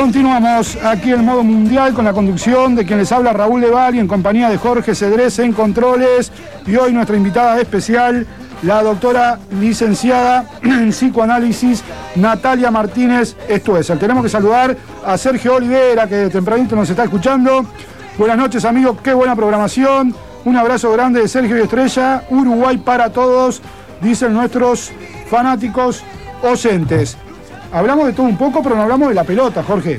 Continuamos aquí en Modo Mundial con la conducción de quien les habla, Raúl Leval, y en compañía de Jorge Cedrés en controles. Y hoy nuestra invitada especial, la doctora licenciada en psicoanálisis Natalia Martínez. Esto es, tenemos que saludar a Sergio Olivera, que tempranito nos está escuchando. Buenas noches, amigos, qué buena programación. Un abrazo grande de Sergio y Estrella. Uruguay para todos, dicen nuestros fanáticos oyentes. Hablamos de todo un poco, pero no hablamos de la pelota, Jorge.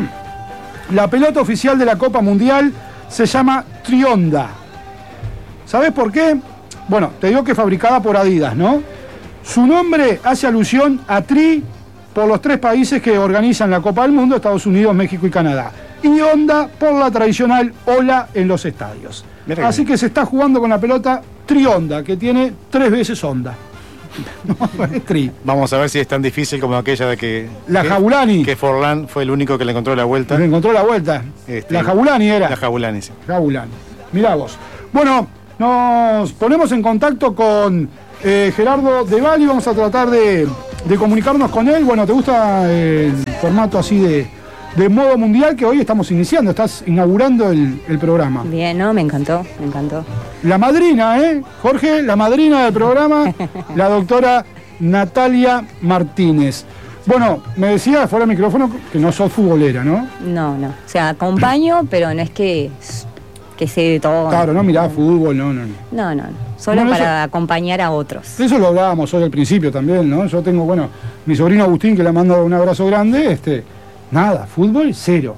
La pelota oficial de la Copa Mundial se llama Trionda. ¿Sabés por qué? Bueno, te digo que es fabricada por Adidas, ¿no? Su nombre hace alusión a Tri por los 3 países que organizan la Copa del Mundo, Estados Unidos, México y Canadá. Y Onda por la tradicional ola en los estadios. Así que se está jugando con la pelota Trionda, que tiene 3 veces onda. No, es Tri. Vamos a ver si es tan difícil como aquella de que... La Jabulani. Que Forlán fue el único que le encontró la vuelta. Le encontró la vuelta. La Jabulani era. La Jabulani, sí. Jabulani. Mirá vos. Bueno, nos ponemos en contacto con Gerardo De Valli. Vamos a tratar de comunicarnos con él. Bueno, ¿te gusta el formato así de Modo Mundial que hoy estamos iniciando? Estás inaugurando el programa. Bien, ¿no? Me encantó, me encantó. La madrina, Jorge, la madrina del programa, la doctora Natalia Martínez. Bueno, me decía fuera del micrófono que no sos futbolera, ¿no? No. O sea, acompaño, pero no es que sé de todo. Claro, no mirá fútbol, no. No. Solo bueno, para acompañar a otros. Eso lo hablábamos hoy al principio también, ¿no? Yo tengo, bueno, mi sobrino Agustín, que le mando un abrazo grande, nada, fútbol, cero.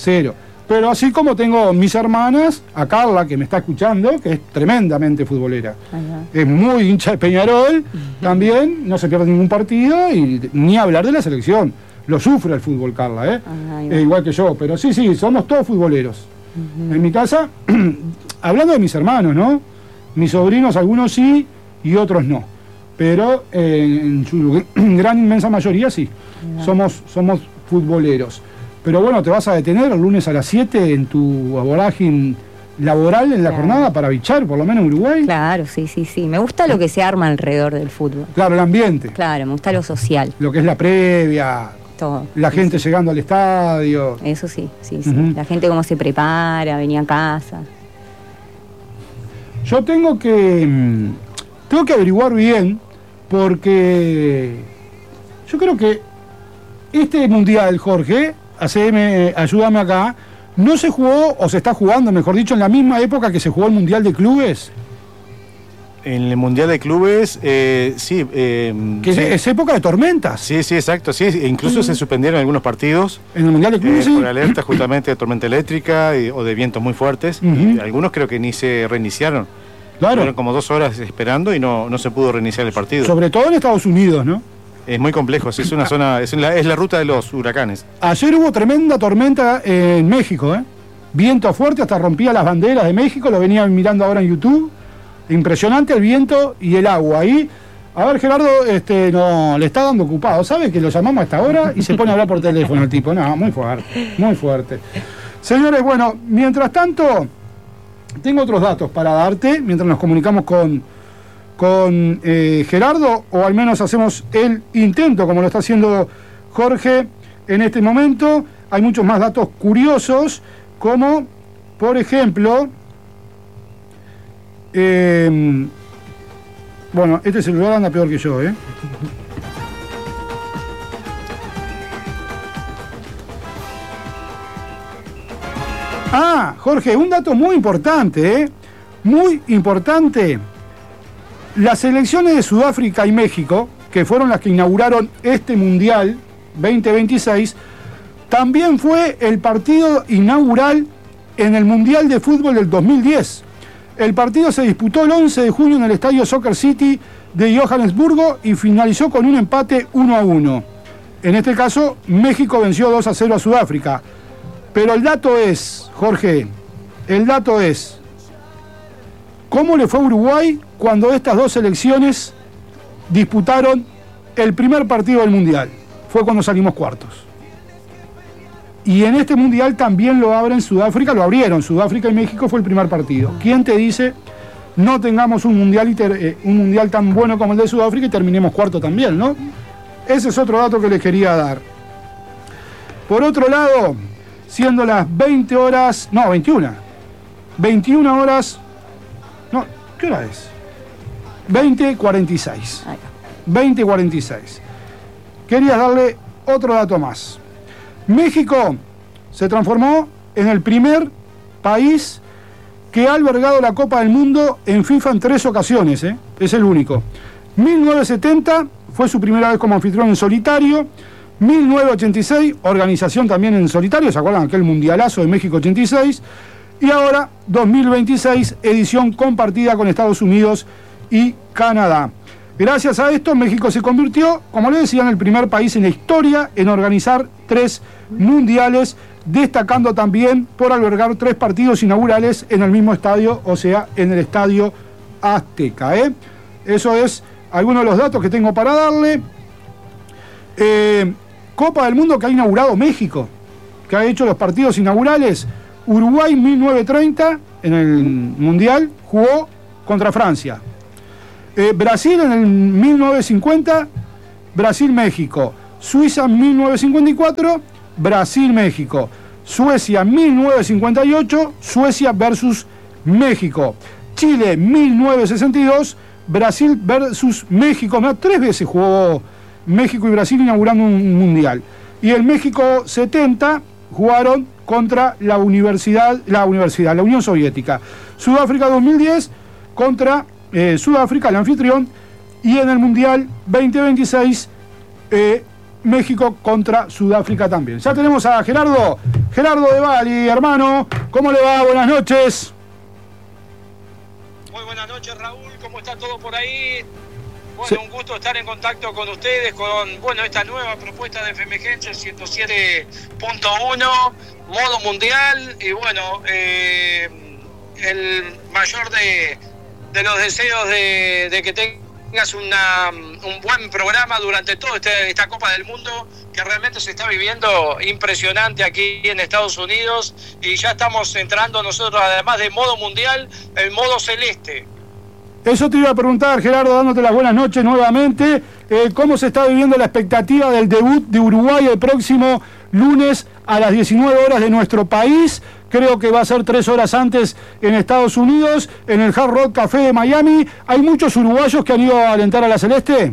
Pero así como tengo mis hermanas, a Carla, que me está escuchando, que es tremendamente futbolera. Ajá. Es muy hincha de Peñarol, también, no se pierde ningún partido, y ni hablar de la selección. Lo sufre el fútbol, Carla, igual que yo, pero sí, somos todos futboleros. En mi casa, hablando de mis hermanos, ¿no? Mis sobrinos, algunos sí y otros no. Pero en su gran inmensa mayoría sí. Somos futboleros. Pero bueno, te vas a detener el lunes a las 7 en tu vorágine laboral en la jornada para bichar, por lo menos en Uruguay. Claro, sí. Me gusta lo que se arma alrededor del fútbol. Claro, el ambiente. Claro, me gusta lo social. Lo que es la previa. Todo. La gente llegando al estadio. Eso sí. La gente cómo se prepara, venía a casa. Yo tengo que averiguar bien, porque yo creo que este mundial, Jorge, ayúdame acá, no se jugó, o se está jugando, mejor dicho, en la misma época que se jugó el Mundial de Clubes. En el Mundial de Clubes, sí. Es época de tormentas. Sí, exacto. Sí, incluso se suspendieron algunos partidos. En el Mundial de Clubes, sí. Por alerta justamente de tormenta eléctrica o de vientos muy fuertes. Y algunos creo que ni se reiniciaron. Claro. Fueron como 2 horas esperando y no se pudo reiniciar el partido. Sobre todo en Estados Unidos, ¿no? Es muy complejo, es una zona, es la ruta de los huracanes. Ayer hubo tremenda tormenta en México, Viento fuerte, hasta rompía las banderas de México, lo venían mirando ahora en YouTube. Impresionante el viento y el agua. Ahí, a ver, Gerardo, no, le está dando ocupado. ¿Sabe que lo llamamos a esta hora y se pone a hablar por teléfono el tipo? No, muy fuerte. Señores, bueno, mientras tanto, tengo otros datos para darte, mientras nos comunicamos con Gerardo, o al menos hacemos el intento, como lo está haciendo Jorge en este momento. Hay muchos más datos curiosos, como, por ejemplo, bueno, este celular anda peor que yo, Jorge, un dato muy importante, muy importante. Las selecciones de Sudáfrica y México, que fueron las que inauguraron este Mundial 2026, también fue el partido inaugural en el Mundial de Fútbol del 2010. El partido se disputó el 11 de junio en el estadio Soccer City de Johannesburgo y finalizó con un empate 1-1. En este caso, México venció 2-0 a Sudáfrica. Pero el dato es, Jorge, ¿cómo le fue a Uruguay cuando estas dos selecciones disputaron el primer partido del Mundial? Fue cuando salimos cuartos. Y en este Mundial también lo abrieron Sudáfrica y México fue el primer partido. ¿Quién te dice no tengamos un mundial tan bueno como el de Sudáfrica y terminemos cuarto también, ¿no? Ese es otro dato que les quería dar. Por otro lado, siendo las 20 horas, no, 21 horas, no, ¿qué hora es? 20:46. 20:46. Quería darle otro dato más. México se transformó en el primer país que ha albergado la Copa del Mundo en FIFA en 3 ocasiones, es el único. 1970 fue su primera vez como anfitrión en solitario. 1986, organización también en solitario, ¿se acuerdan? Aquel mundialazo de México 86. Y ahora, 2026, edición compartida con Estados Unidos y Canadá. Gracias a esto, México se convirtió, como les decía, en el primer país en la historia en organizar 3 mundiales, destacando también por albergar 3 partidos inaugurales en el mismo estadio, o sea, en el Estadio Azteca. Eso es algunos de los datos que tengo para darle. Copa del Mundo que ha inaugurado México, que ha hecho los partidos inaugurales. Uruguay 1930 en el Mundial jugó contra Francia. Brasil en el 1950, Brasil-México. Suiza 1954, Brasil-México. Suecia 1958, Suecia versus México. Chile 1962, Brasil versus México. 3 veces jugó México y Brasil inaugurando un mundial. Y el México 70 jugaron contra la Unión Soviética. Sudáfrica 2010 contra Sudáfrica, el anfitrión. Y en el Mundial 2026, México contra Sudáfrica también. Ya tenemos a Gerardo de Bali, hermano. ¿Cómo le va? Buenas noches. Muy buenas noches, Raúl. ¿Cómo está todo por ahí? Bueno, sí. Un gusto estar en contacto con ustedes, con esta nueva propuesta de FMG 107.1, modo mundial, y bueno, el mayor de los deseos de que tengas un buen programa durante toda esta Copa del Mundo, que realmente se está viviendo impresionante aquí en Estados Unidos, y ya estamos entrando nosotros, además de modo mundial, el modo celeste. Eso te iba a preguntar, Gerardo, dándote las buenas noches nuevamente. ¿Cómo se está viviendo la expectativa del debut de Uruguay el próximo lunes a las 19 horas de nuestro país? Creo que va a ser 3 horas antes en Estados Unidos, en el Hard Rock Café de Miami. ¿Hay muchos uruguayos que han ido a alentar a la Celeste?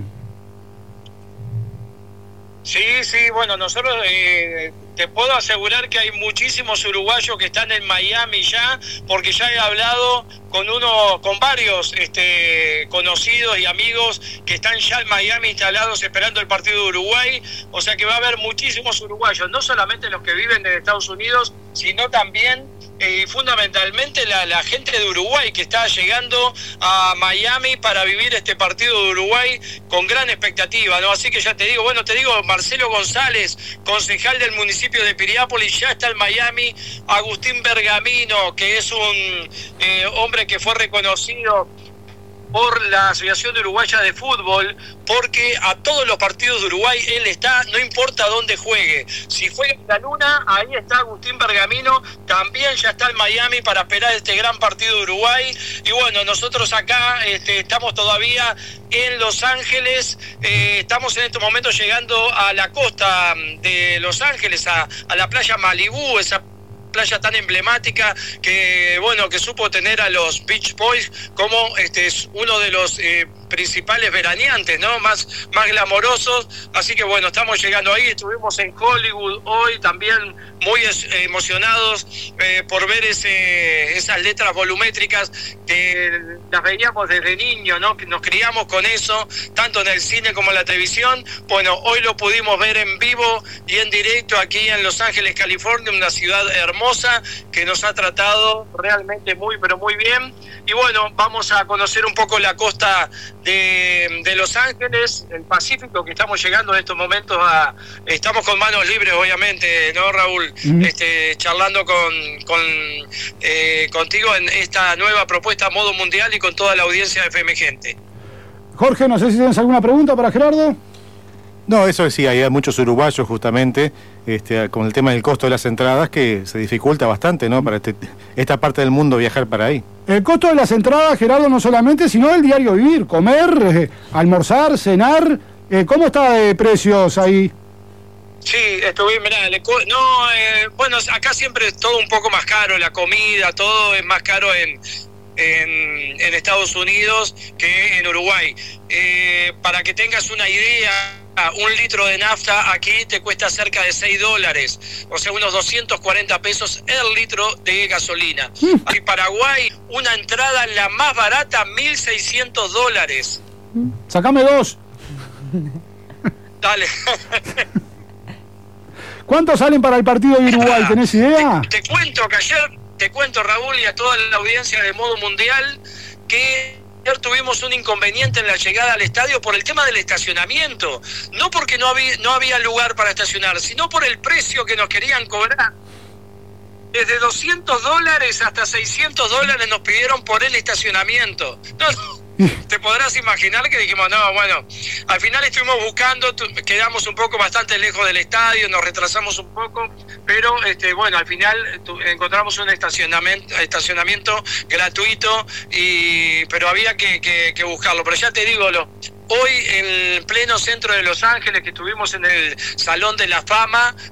Sí, bueno, nosotros te puedo asegurar que hay muchísimos uruguayos que están en Miami ya, porque ya he hablado con varios conocidos y amigos que están ya en Miami instalados esperando el partido de Uruguay, o sea que va a haber muchísimos uruguayos, no solamente los que viven en Estados Unidos, sino también fundamentalmente la gente de Uruguay que está llegando a Miami para vivir este partido de Uruguay con gran expectativa, ¿no? Así que ya te digo, Marcelo González, concejal del municipio de Piriápolis, ya está en Miami. Agustín Bergamino, que es un hombre que fue reconocido por la Asociación Uruguaya de Fútbol, porque a todos los partidos de Uruguay él está, no importa dónde juegue. Si juega en la Luna, ahí está Agustín Bergamino, también ya está en Miami para esperar este gran partido de Uruguay. Y bueno, nosotros acá estamos todavía en Los Ángeles, estamos en estos momentos llegando a la costa de Los Ángeles, a la playa Malibú, esa playa tan emblemática que supo tener a los Beach Boys como es uno de los principales veraneantes, ¿no? Más glamorosos. Así que bueno, estamos llegando ahí. Estuvimos en Hollywood hoy también muy emocionados por ver esas letras volumétricas que las veíamos desde niño, ¿no? Que nos criamos con eso, tanto en el cine como en la televisión. Bueno, hoy lo pudimos ver en vivo y en directo aquí en Los Ángeles, California, una ciudad hermosa que nos ha tratado realmente muy, pero muy bien. Y bueno, vamos a conocer un poco la costa de Los Ángeles, el Pacífico, que estamos llegando en estos momentos estamos con manos libres, obviamente, ¿no, Raúl? Charlando contigo en esta nueva propuesta modo mundial y con toda la audiencia de FM Gente. Jorge, no sé si tienes alguna pregunta para Gerardo. No, eso sí, hay muchos uruguayos justamente con el tema del costo de las entradas que se dificulta bastante, ¿no? Para esta parte del mundo viajar para ahí. El costo de las entradas, Gerardo, no solamente, sino el diario vivir, comer, almorzar, cenar. ¿Cómo está de precios ahí? Sí, estuve, mirá, bueno, acá siempre es todo un poco más caro, la comida, todo es más caro en Estados Unidos que en Uruguay. Para que tengas una idea, un litro de nafta aquí te cuesta cerca de $6, o sea, unos 240 pesos el litro de gasolina. En Paraguay, una entrada la más barata, $1.600. Sacame 2. Dale. ¿Cuántos salen para el partido de Uruguay? ¿Tenés idea? Te cuento que te cuento, Raúl, y a toda la audiencia de Modo Mundial, que ayer tuvimos un inconveniente en la llegada al estadio por el tema del estacionamiento. No porque no había lugar para estacionar, sino por el precio que nos querían cobrar. Desde $200 hasta $600 nos pidieron por el estacionamiento. Te podrás imaginar que dijimos, no, bueno, al final estuvimos buscando, quedamos un poco bastante lejos del estadio, nos retrasamos un poco, pero bueno, al final encontramos un estacionamiento gratuito, pero había que buscarlo. Pero ya te digo, hoy en el pleno centro de Los Ángeles, que estuvimos en el Salón de la Fama,